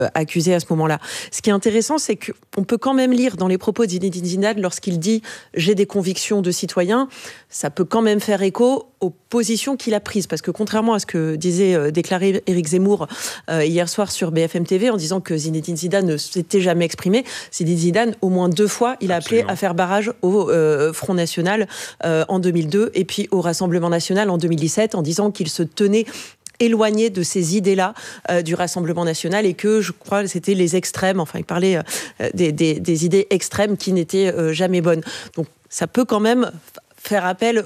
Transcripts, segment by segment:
accusé à ce moment-là. Ce qui est intéressant, c'est qu'on peut quand même lire dans les propos de Zinedine Zidane, lorsqu'il dit « j'ai des convictions de citoyen », ça peut quand même faire écho aux positions qu'il a prises. Parce que contrairement à ce que déclarait Éric Zemmour hier soir sur BFM TV, en disant que Zinedine Zidane ne s'était jamais exprimé, Zinedine Zidane, au moins 2 fois, il a appelé à faire barrage au Front National en 2002 et puis au Rassemblement National en 2017, en disant qu'il se tenait éloigné de ces idées-là du Rassemblement National et que, je crois, c'était les extrêmes. Enfin, il parlait des idées extrêmes qui n'étaient jamais bonnes. Donc, ça peut quand même faire appel,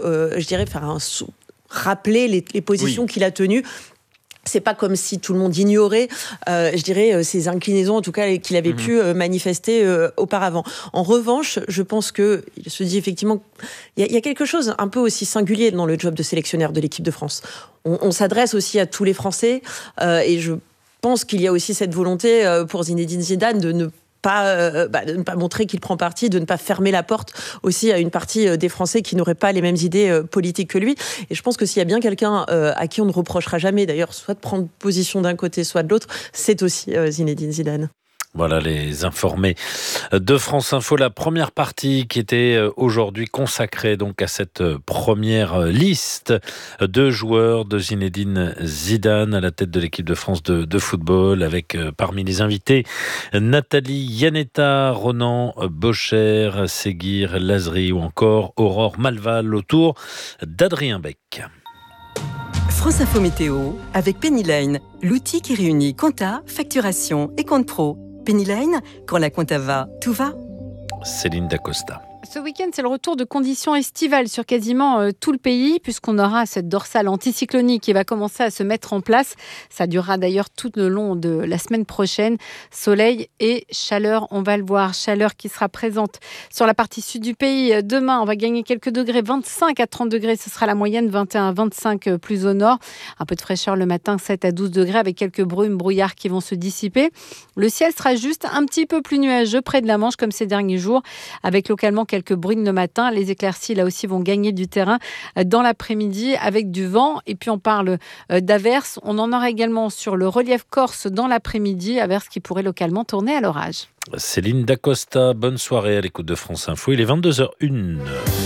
rappeler les positions qu'il a tenues. C'est pas comme si tout le monde ignorait, ses inclinaisons, en tout cas, qu'il avait pu manifester auparavant. En revanche, je pense qu'il se dit effectivement, il y a quelque chose un peu aussi singulier dans le job de sélectionneur de l'équipe de France. On s'adresse aussi à tous les Français, et je pense qu'il y a aussi cette volonté pour Zinedine Zidane de ne pas montrer qu'il prend parti, de ne pas fermer la porte aussi à une partie des Français qui n'auraient pas les mêmes idées politiques que lui. Et je pense que s'il y a bien quelqu'un à qui on ne reprochera jamais, d'ailleurs, soit de prendre position d'un côté, soit de l'autre, c'est aussi Zinedine Zidane. Voilà les informés de France Info. La première partie qui était aujourd'hui consacrée donc à cette première liste de joueurs de Zinedine Zidane à la tête de l'équipe de France de football, avec parmi les invités Nathalie Iannetta, Ronan Bocher, Seguir Lazri ou encore Aurore Malval autour d'Adrien Beck. France Info Météo avec Pennyline, l'outil qui réunit compta, facturation et compte pro. Pennyline, quand la compta va, tout va. Céline Dacosta. Ce week-end, c'est le retour de conditions estivales sur quasiment tout le pays, puisqu'on aura cette dorsale anticyclonique qui va commencer à se mettre en place. Ça durera d'ailleurs tout le long de la semaine prochaine. Soleil et chaleur, on va le voir. Chaleur qui sera présente sur la partie sud du pays. Demain, on va gagner quelques degrés, 25 à 30 degrés, ce sera la moyenne, 21 à 25 plus au nord. Un peu de fraîcheur le matin, 7 à 12 degrés, avec quelques brumes, brouillards qui vont se dissiper. Le ciel sera juste un petit peu plus nuageux près de la Manche, comme ces derniers jours, avec localement quelques bruines le matin. Les éclaircies, là aussi, vont gagner du terrain dans l'après-midi avec du vent. Et puis, on parle d'averses. On en aura également sur le relief corse dans l'après-midi, averses qui pourraient localement tourner à l'orage. Céline Dacosta, bonne soirée à l'écoute de France Info. Il est 22h01.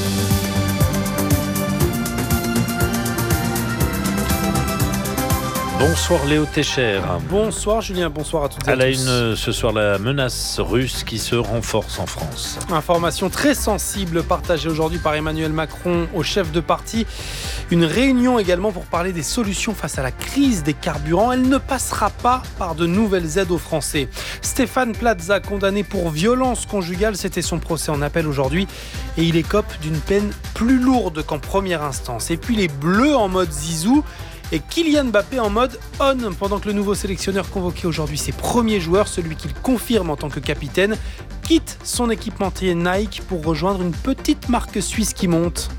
Bonsoir Léo Técher. Bonsoir Julien, bonsoir à toutes et à tous. À la une ce soir, la menace russe qui se renforce en France. Information très sensible partagée aujourd'hui par Emmanuel Macron au chef de parti. Une réunion également pour parler des solutions face à la crise des carburants. Elle ne passera pas par de nouvelles aides aux Français. Stéphane Plaza, condamné pour violence conjugale, c'était son procès en appel aujourd'hui. Et il écope d'une peine plus lourde qu'en première instance. Et puis les Bleus en mode Zizou. Et Kylian Mbappé en mode on, pendant que le nouveau sélectionneur convoquait aujourd'hui ses premiers joueurs, celui qu'il confirme en tant que capitaine, quitte son équipementier Nike pour rejoindre une petite marque suisse qui monte.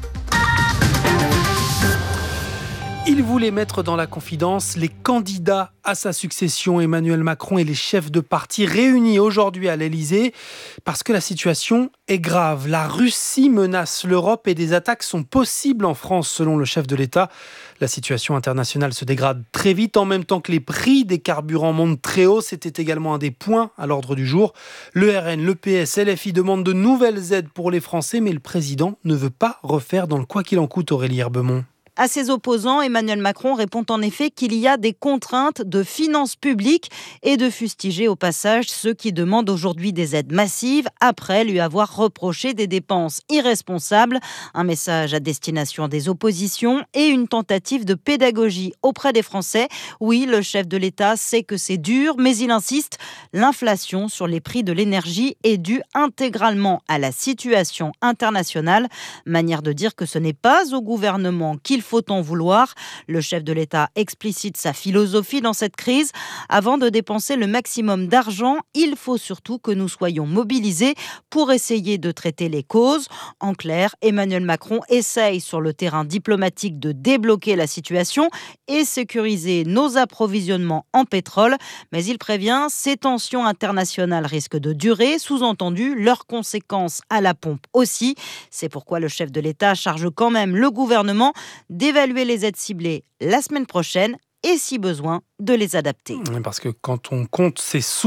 Il voulait mettre dans la confidence les candidats à sa succession, Emmanuel Macron et les chefs de parti réunis aujourd'hui à l'Elysée, parce que la situation est grave. La Russie menace l'Europe et des attaques sont possibles en France, selon le chef de l'État. La situation internationale se dégrade très vite, en même temps que les prix des carburants montent très haut. C'était également un des points à l'ordre du jour. Le RN, le PS, LFI demandent de nouvelles aides pour les Français, mais le président ne veut pas refaire dans le quoi qu'il en coûte, Aurélie Herbemont. À ses opposants, Emmanuel Macron répond en effet qu'il y a des contraintes de finances publiques et de fustiger au passage ceux qui demandent aujourd'hui des aides massives après lui avoir reproché des dépenses irresponsables. Un message à destination des oppositions et une tentative de pédagogie auprès des Français. Oui, le chef de l'État sait que c'est dur, mais il insiste, l'inflation sur les prix de l'énergie est due intégralement à la situation internationale. Manière de dire que ce n'est pas au gouvernement qu'il faut en vouloir. Le chef de l'État explicite sa philosophie dans cette crise. Avant de dépenser le maximum d'argent, il faut surtout que nous soyons mobilisés pour essayer de traiter les causes. En clair, Emmanuel Macron essaye sur le terrain diplomatique de débloquer la situation et sécuriser nos approvisionnements en pétrole. Mais il prévient, ces tensions internationales risquent de durer, sous-entendu, leurs conséquences à la pompe aussi. C'est pourquoi le chef de l'État charge quand même le gouvernement d'évaluer les aides ciblées la semaine prochaine et, si besoin, de les adapter. Parce que quand on compte ces sous